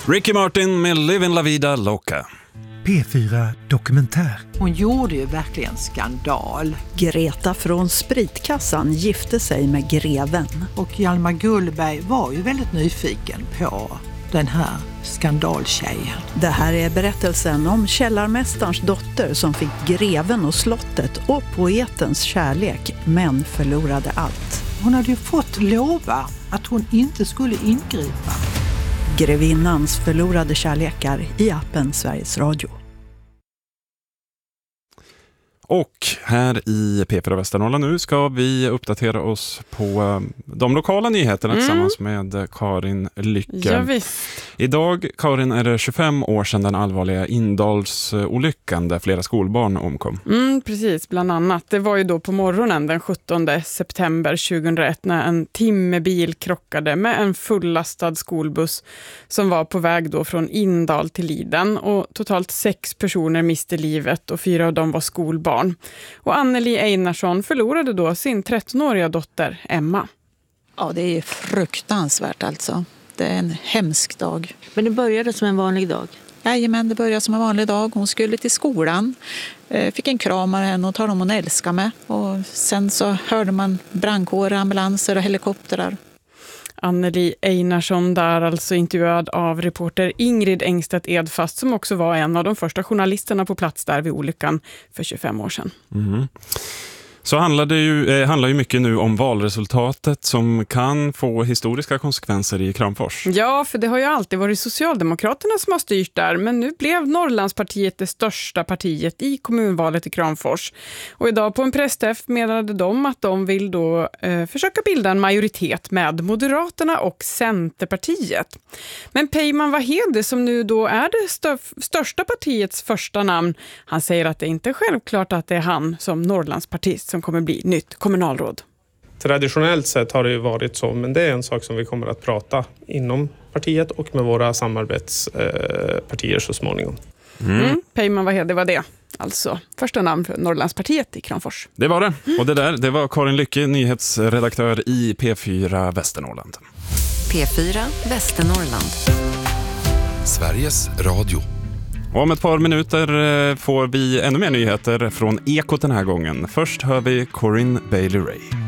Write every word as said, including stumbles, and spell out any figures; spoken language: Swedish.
Ricky Martin med Livin' La Vida Loca. P fyra Dokumentär. Hon gjorde ju verkligen skandal. Greta från Spritkassan gifte sig med greven. Och Hjalmar Gullberg var ju väldigt nyfiken på den här skandaltjejen. Det här är berättelsen om källarmästarens dotter som fick greven och slottet och poetens kärlek, men förlorade allt. Hon hade ju fått lova att hon inte skulle ingripa. Grevinnans förlorade kärlekar i appen Sveriges Radio. Och här i P fyra Västernorrland nu ska vi uppdatera oss på de lokala nyheterna mm. tillsammans med Karin Lycke. Ja, visst. Idag, Karin, är det tjugofem år sedan den allvarliga Indalsolyckan där flera skolbarn omkom. Mm, precis, bland annat. Det var ju då på morgonen den sjuttonde september tjugohundraett när en timmerbil krockade med en fullastad skolbuss som var på väg då från Indal till Liden. Och totalt sex personer miste livet och fyra av dem var skolbarn. Och Anneli Einarsson förlorade då sin trettonåriga dotter Emma. Ja, det är fruktansvärt alltså. Det är en hemsk dag. Men det började som en vanlig dag? Jajamän, det började som en vanlig dag. Hon skulle till skolan, fick en kram av henne och talade om hon älskar mig. Och sen så hörde man brandkårer, ambulanser och helikoptrar. Anneli Einarsson där, alltså intervjuad av reporter Ingrid Engstedt Edfast som också var en av de första journalisterna på plats där vid olyckan för tjugofem år sedan. Mm. Så handlar det ju, eh, handlar ju mycket nu om valresultatet som kan få historiska konsekvenser i Kramfors. Ja, för det har ju alltid varit Socialdemokraterna som har styrt där, men nu blev Norrlandspartiet det största partiet i kommunvalet i Kramfors. Och idag på en pressträff menade de att de vill då eh, försöka bilda en majoritet med Moderaterna och Centerpartiet. Men Peyman Wahede, som nu då är det stö- största partiets första namn, han säger att det inte är självklart att det är han som Norrlandspartist som kommer bli nytt kommunalråd. Traditionellt sett har det ju varit så, men det är en sak som vi kommer att prata inom partiet och med våra samarbetspartier så småningom. Mm. Mm. Peyman Wahede var det. Alltså första namn för Norrlandspartiet i Kramfors. Det var det. Och det där, det var Karin Lycke, nyhetsredaktör i P fyra Västernorrland. P fyra Västernorrland. Sveriges Radio. Och om ett par minuter får vi ännu mer nyheter från Ekot den här gången. Först hör vi Corinne Bailey Rae.